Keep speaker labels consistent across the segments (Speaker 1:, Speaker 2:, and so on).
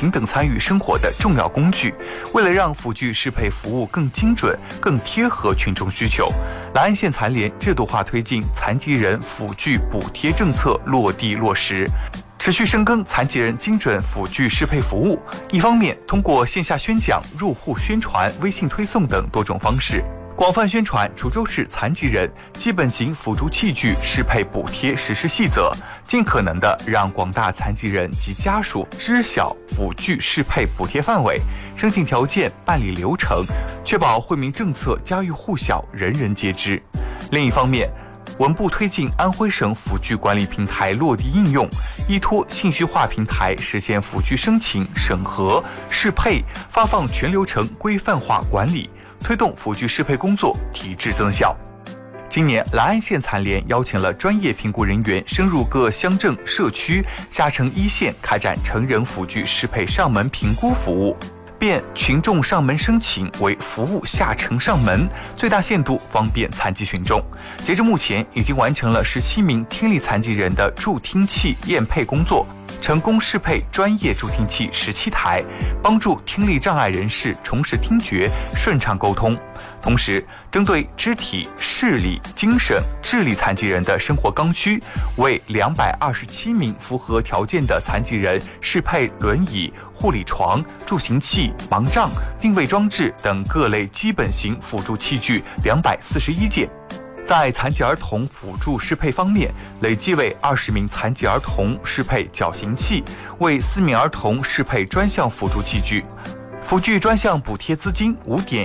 Speaker 1: 平等参与生活的重要工具。为了让辅具适配服务更精准、更贴合群众需求，兰安县残联制度化推进残疾人辅具补贴政策落地落实，持续深耕残疾人精准辅具适配服务。一方面，通过线下宣讲、入户宣传、微信推送等多种方式，广泛宣传滁州市残疾人基本型辅助器具适配补贴实施细则，尽可能的让广大残疾人及家属知晓辅具适配补贴范围、申请条件、办理流程，确保惠民政策家喻户晓、人人皆知。另一方面，文部推进安徽省辅具管理平台落地应用，依托信息化平台实现辅具申请、审核、适配、发放全流程规范化管理，推动辅具适配工作提质增效。今年，兰安县残联邀请了专业评估人员深入各乡镇、社区、下城一线，开展成人辅具适配上门评估服务，变群众上门申请为服务下沉上门，最大限度方便残疾群众。截至目前，已经完成了17名听力残疾人的助听器验配工作，成功适配专业助听器17台，帮助听力障碍人士重拾听觉、顺畅沟通。同时，针对肢体、视力、精神、智力残疾人的生活刚需，为227名符合条件的残疾人适配轮椅、护理床、助行器、盲杖、定位装置等各类基本型辅助器具241件。在残疾儿童辅助适配方面，累计为20名残疾儿童适配矫形器，为4名儿童适配专项辅助器具。辅具专项补贴资金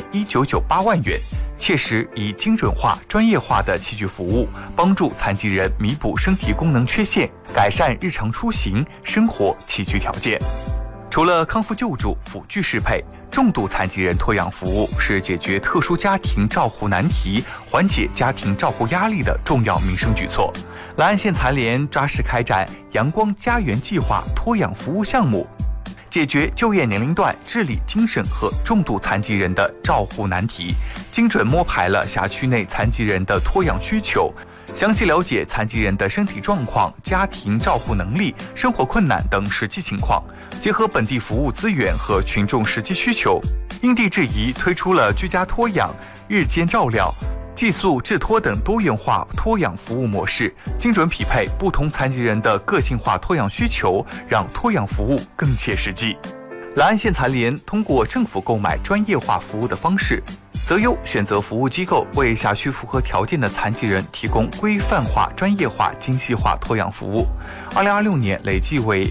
Speaker 1: 5.1998万元，切实以精准化、专业化的器具服务，帮助残疾人弥补身体功能缺陷，改善日常出行、生活起居条件。除了康复救助、辅具适配，重度残疾人托养服务是解决特殊家庭照护难题、缓解家庭照护压力的重要民生举措。兰安县残联扎实开展阳光家园计划托养服务项目，解决就业年龄段、智力、精神和重度残疾人的照护难题，精准摸排了辖区内残疾人的托养需求，详细了解残疾人的身体状况、家庭照护能力、生活困难等实际情况，结合本地服务资源和群众实际需求，因地制宜推出了居家托养、日间照料、寄宿治托等多元化托养服务模式，精准匹配不同残疾人的个性化托养需求，让托养服务更切实际。兰安县残联通过政府购买专业化服务的方式，择优选择服务机构，为辖区符合条件的残疾人提供规范化、专业化、精细化托养服务。2026年累计为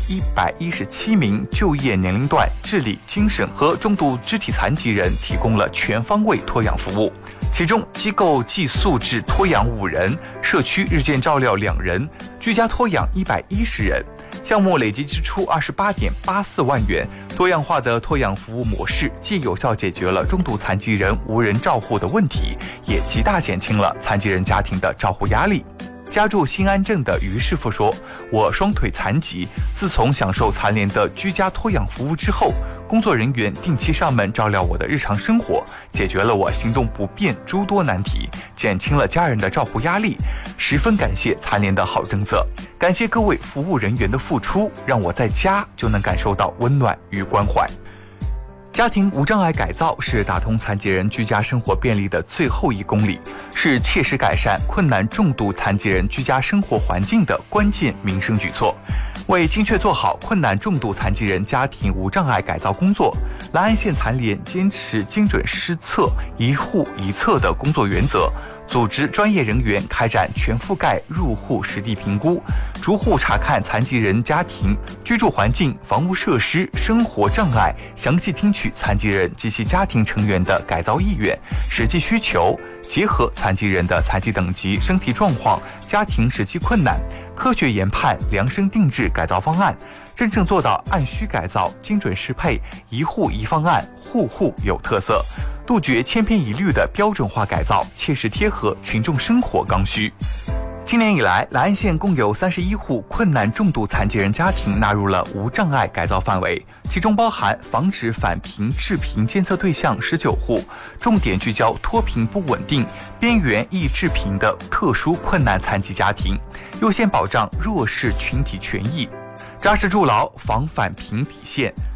Speaker 1: 117名就业年龄段、智力、精神和重度肢体残疾人提供了全方位托养服务。其中，机构寄宿制托养5人，社区日间照料2人，居家托养110人。项目累计支出28.84万元，多样化的托养服务模式既有效解决了重度残疾人无人照护的问题，也极大减轻了残疾人家庭的照护压力。家住新安镇的于师傅说：“我双腿残疾，自从享受残联的居家托养服务之后，工作人员定期上门照料我的日常生活，解决了我行动不便诸多难题，减轻了家人的照护压力，十分感谢残联的好政策，感谢各位服务人员的付出，让我在家就能感受到温暖与关怀。”家庭无障碍改造是打通残疾人居家生活便利的最后1公里，是切实改善困难重度残疾人居家生活环境的关键民生举措。为精确做好困难重度残疾人家庭无障碍改造工作，兰安县残联坚持精准施策、一户一策的工作原则，组织专业人员开展全覆盖入户实地评估，逐户查看残疾人家庭居住环境、房屋设施、生活障碍，详细听取残疾人及其家庭成员的改造意愿、实际需求，结合残疾人的残疾等级、身体状况、家庭实际困难，科学研判、量身定制改造方案，真正做到按需改造、精准适配、一户一方案、户户有特色，杜绝千篇一律的标准化改造，切实贴合群众生活刚需。今年以来，兰安县共有31户困难重度残疾人家庭纳入了无障碍改造范围，其中包含防止返贫致贫监测对象19户，重点聚焦脱贫不稳定、边缘易致贫的特殊困难残疾家庭，优先保障弱势群体权益，扎实筑牢防返贫底线。